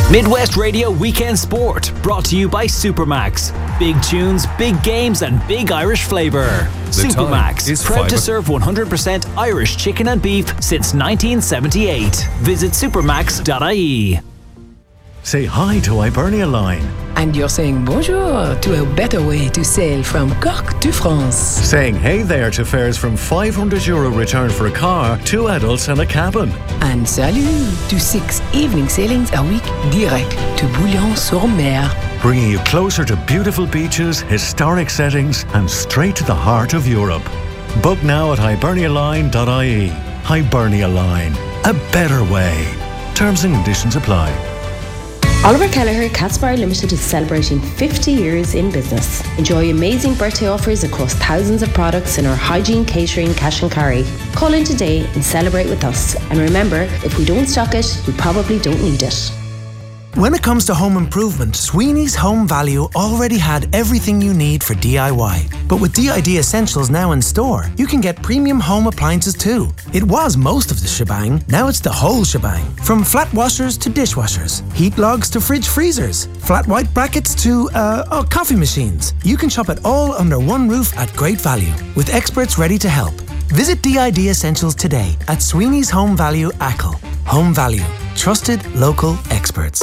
Midwest Radio Weekend Sport, brought to you by Supermax. Big tunes, big games and big Irish flavour. Supermax, proud to serve 100% Irish chicken and beef since 1978. Visit supermax.ie. Say hi to Hibernia Line. And you're saying bonjour to a better way to sail from Cork to France. Saying hey there to fares from €500 return for a car, 2 adults and a cabin. And salut to 6 evening sailings a week direct to Bouillon-sur-Mer. Bringing you closer to beautiful beaches, historic settings and straight to the heart of Europe. Book now at hibernialine.ie. Hibernia Line. A better way. Terms and conditions apply. Oliver Kelleher Catsbar Limited is celebrating 50 years in business. Enjoy amazing birthday offers across thousands of products in our hygiene, catering, cash and carry. Call in today and celebrate with us. And remember, if we don't stock it, we probably don't need it. When it comes to home improvement, Sweeney's Home Value already had everything you need for DIY. But with DID Essentials now in store, you can get premium home appliances too. It was most of the shebang, now it's the whole shebang. From flat washers to dishwashers, heat logs to fridge freezers, flat white brackets to, coffee machines. You can shop it all under one roof at great value, with experts ready to help. Visit DID Essentials today at Sweeney's Home Value Achill. Home Value. Trusted local experts.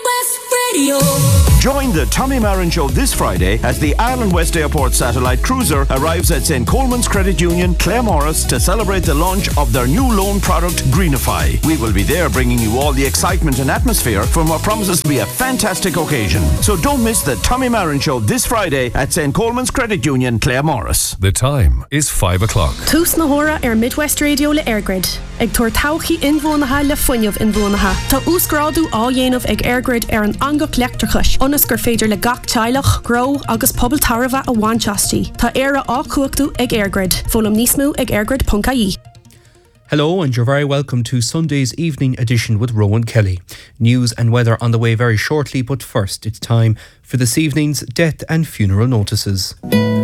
Join the Tommy Marin Show this Friday as the Ireland West Airport satellite cruiser arrives at St. Coleman's Credit Union, Claremorris, to celebrate the launch of their new loan product, Greenify. We will be there bringing you all the excitement and atmosphere from what promises to be a fantastic occasion. So don't miss the Tommy Marin Show this Friday at St. Coleman's Credit Union, Claremorris. The time is 5 o'clock. Tús na hora Midwest Radio le Airgrid. Ag tuair tauchaí inmhónatha le foiineamh inmhónatha. Tá úsgráadú á dhéanamh ag Airgrid an angach leachtarchais. Onas gur féidir le gach teilech, grow agus pobl tarva a bhainteastí. Tá éire á cuachtú ag Airgrid. Fólam níos mó ag airgrid.ie. Hello and you're very welcome to Sunday's evening edition with Rowan Kelly. News and weather on the way very shortly, but first it's time for this evening's death and funeral notices.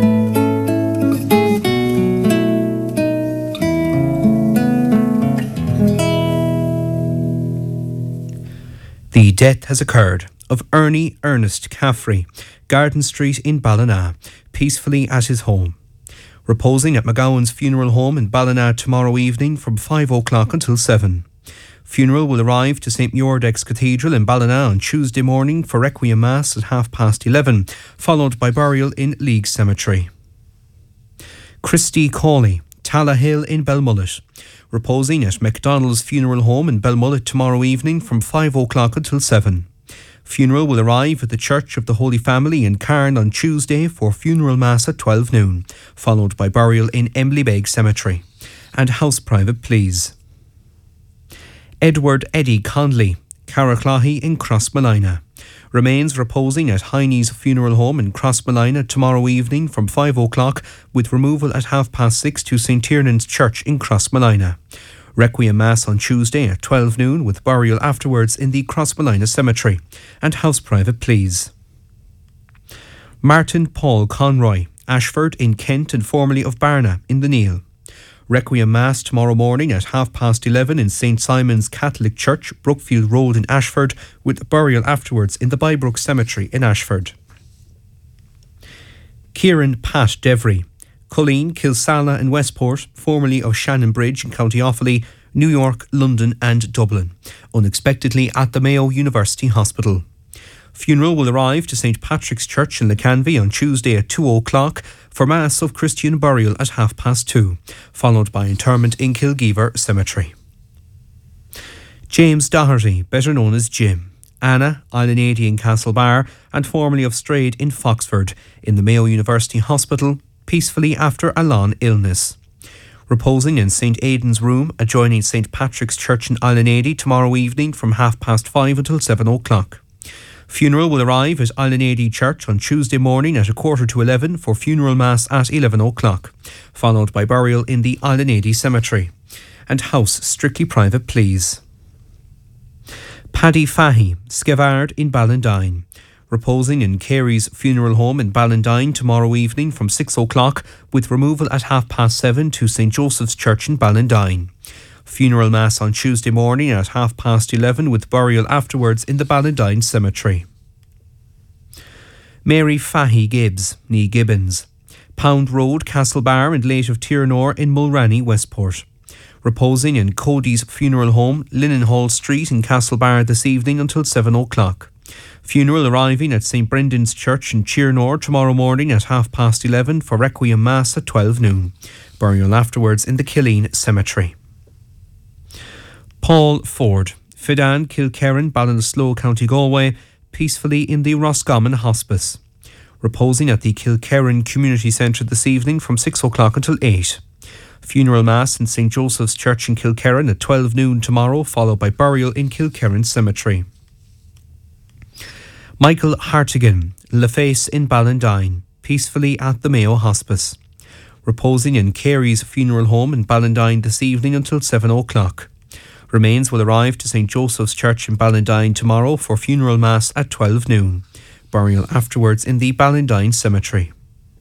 The death has occurred of Ernie Ernest Caffrey, Garden Street in Ballina, peacefully at his home. Reposing at McGowan's funeral home in Ballina tomorrow evening from 5 o'clock until 7. Funeral will arrive to St. Muirdex Cathedral in Ballina on Tuesday morning for Requiem Mass at 11:30, followed by burial in League Cemetery. Christy Cawley, Tala Hill in Belmullet. Reposing at McDonald's funeral home in Belmullet tomorrow evening from 5 o'clock until 7. Funeral will arrive at the Church of the Holy Family in Carn on Tuesday for funeral mass at 12 noon, followed by burial in Embley Cemetery. And house private please. Edward Eddie Conley, Carraclahy in Crossmolina. Remains reposing at Heine's funeral home in Crossmolina tomorrow evening from 5 o'clock, with removal at 6:30 to St. Tiernan's Church in Crossmolina. Requiem Mass on Tuesday at 12 noon, with burial afterwards in the Crossmolina Cemetery. And house private please. Martin Paul Conroy, Ashford in Kent and formerly of Barna in the Neil. Requiem Mass tomorrow morning at 11:30 in St. Simon's Catholic Church, Brookfield Road in Ashford, with burial afterwards in the Bybrook Cemetery in Ashford. Kieran Pat Devry, Colleen, Kilsala and Westport, formerly of Shannon Bridge in County Offaly, New York, London and Dublin, unexpectedly at the Mayo University Hospital. Funeral will arrive to St. Patrick's Church in Lecanvy on Tuesday at 2 o'clock for Mass of Christian burial at 2:30, followed by interment in Kilgeever Cemetery. James Doherty, better known as Jim. Anna, Islanady in Castlebar and formerly of Strayed in Foxford, in the Mayo University Hospital, peacefully after a long illness. Reposing in St. Aidan's room adjoining St. Patrick's Church in Islanady tomorrow evening from 5:30 until 7 o'clock. Funeral will arrive at Islanady Church on Tuesday morning at 11:15 for funeral mass at 11 o'clock, followed by burial in the Islanady Cemetery. And house strictly private please. Paddy Fahy, Skevard in Ballandine. Reposing in Carey's funeral home in Ballandine tomorrow evening from 6 o'clock, with removal at 7:30 to St. Joseph's Church in Ballandine. Funeral Mass on Tuesday morning at 11:30 with burial afterwards in the Ballandine Cemetery. Mary Fahy Gibbs, née Gibbons. Pound Road, Castlebar and late of Tiernoor in Mulranny, Westport. Reposing in Cody's funeral home, Linnenhall Street in Castlebar this evening until 7 o'clock. Funeral arriving at St Brendan's Church in Tiernoor tomorrow morning at 11:30 for Requiem Mass at 12 noon. Burial afterwards in the Killeen Cemetery. Paul Ford, Fidan, Kilkerran, Ballinasloe, County Galway, peacefully in the Roscommon Hospice. Reposing at the Kilkerran Community Centre this evening from 6 o'clock until 8. Funeral Mass in St Joseph's Church in Kilkerran at 12 noon tomorrow, followed by burial in Kilkerran Cemetery. Michael Hartigan, Laface in Ballandine, peacefully at the Mayo Hospice. Reposing in Carey's funeral home in Ballandine this evening until 7 o'clock. Remains will arrive to St Joseph's Church in Ballandine tomorrow for funeral mass at 12 noon. Burial afterwards in the Ballandine Cemetery.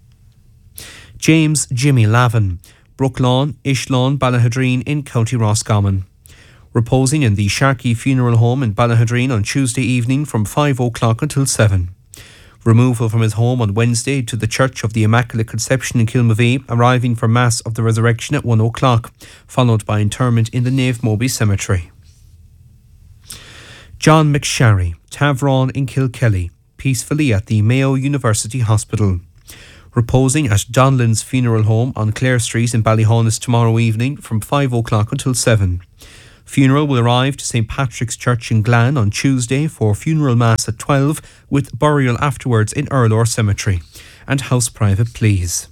James Jimmy Lavin, Brooklawn, Ishlawn, Ballahadreen in County Roscommon. Reposing in the Sharkey Funeral Home in Ballahadreen on Tuesday evening from 5 o'clock until 7. Removal from his home on Wednesday to the Church of the Immaculate Conception in Kilmavie, arriving for Mass of the Resurrection at 1 o'clock, followed by interment in the Nave Moby Cemetery. John McSharry, Tavron in Kilkelly, peacefully at the Mayo University Hospital. Reposing at Donlan's Funeral Home on Clare Street in Ballyhonus tomorrow evening from 5 o'clock until 7. Funeral will arrive to St Patrick's Church in Glan on Tuesday for funeral mass at 12 with burial afterwards in Erlor Cemetery and house private please.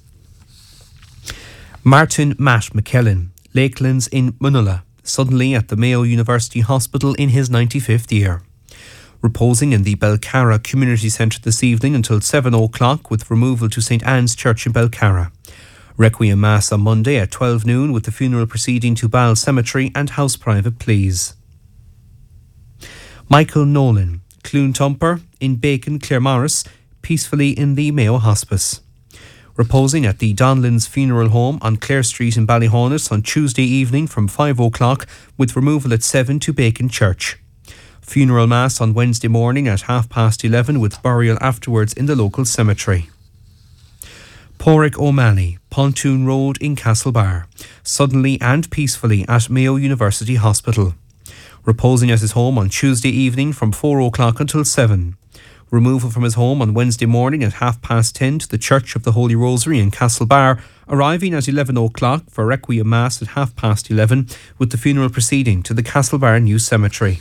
Martin Matt McKellen, Lakelands in Manula, suddenly at the Mayo University Hospital in his 95th year. Reposing in the Belcarra Community Centre this evening until 7 o'clock with removal to St Anne's Church in Belcarra. Requiem Mass on Monday at 12 noon with the funeral proceeding to Ball Cemetery and house private please. Michael Nolan, Cloontumper in Bacon, Claremorris, peacefully in the Mayo Hospice. Reposing at the Donlands Funeral Home on Clare Street in Ballyhonus on Tuesday evening from 5 o'clock with removal at 7 to Bacon Church. Funeral Mass on Wednesday morning at 11:30 with burial afterwards in the local cemetery. Porrick O'Malley, Pontoon Road in Castlebar, suddenly and peacefully at Mayo University Hospital. Reposing at his home on Tuesday evening from 4 o'clock until 7. Removal from his home on Wednesday morning at 10:30 to the Church of the Holy Rosary in Castlebar, arriving at 11 o'clock for Requiem Mass at 11:30 with the funeral proceeding to the Castlebar New Cemetery.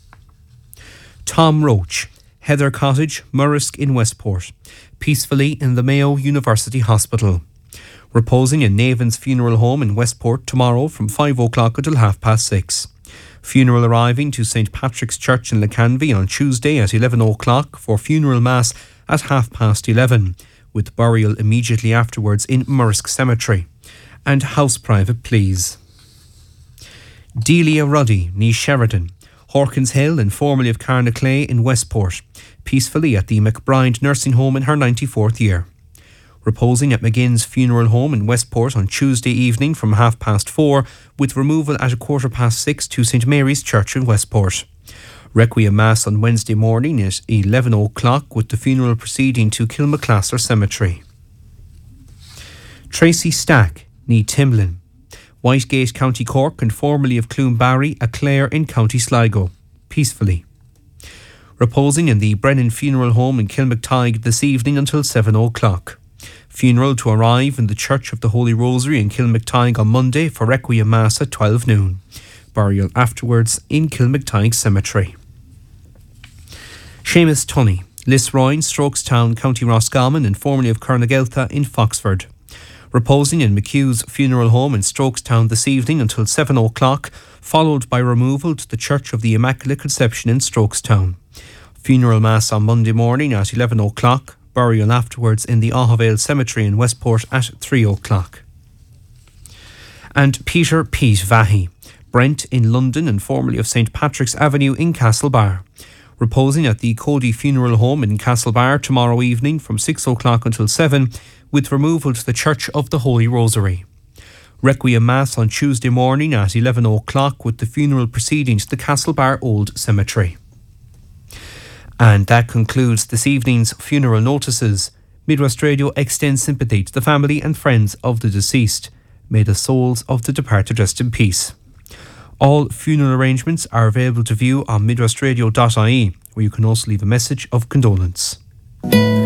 Tom Roach, Heather Cottage, Murrisk in Westport, peacefully in the Mayo University Hospital. Reposing in Navan's Funeral Home in Westport tomorrow from 5 o'clock until 6:30. Funeral arriving to St Patrick's Church in Lecanvy on Tuesday at 11 o'clock for funeral mass at 11:30 with burial immediately afterwards in Murrisk Cemetery and house private please. Delia Ruddy, née Sheridan, Hawkins Hill and formerly of Carnaclay in Westport, peacefully at the McBride Nursing Home in her 94th year. Reposing at McGinn's Funeral Home in Westport on Tuesday evening from 4:30 with removal at 6:15 to St Mary's Church in Westport. Requiem Mass on Wednesday morning at 11 o'clock with the funeral proceeding to Kilmaclaster Cemetery. Tracy Stack, née Timlin, Whitegate, County Cork and formerly of Cloonbarry, a Clare in County Sligo, peacefully. Reposing in the Brennan Funeral Home in Kilmactygue this evening until 7 o'clock. Funeral to arrive in the Church of the Holy Rosary in Kilmactygue on Monday for Requiem Mass at 12 noon. Burial afterwards in Kilmactygue Cemetery. Seamus Tunney, Lisroyne, Strokestown, County Roscommon and formerly of Kernageltha in Foxford. Reposing in McHugh's Funeral Home in Strokestown this evening until 7 o'clock, followed by removal to the Church of the Immaculate Conception in Strokestown. Funeral Mass on Monday morning at 11 o'clock, burial afterwards in the Ahavale Cemetery in Westport at 3 o'clock. And Peter Pete Vahy, Brent in London and formerly of St Patrick's Avenue in Castlebar. Reposing at the Cody Funeral Home in Castlebar tomorrow evening from 6 o'clock until 7, with removal to the Church of the Holy Rosary. Requiem Mass on Tuesday morning at 11 o'clock with the funeral proceedings to the Castlebar Old Cemetery. And that concludes this evening's funeral notices. Midwest Radio extends sympathy to the family and friends of the deceased. May the souls of the departed rest in peace. All funeral arrangements are available to view on midwestradio.ie, where you can also leave a message of condolence.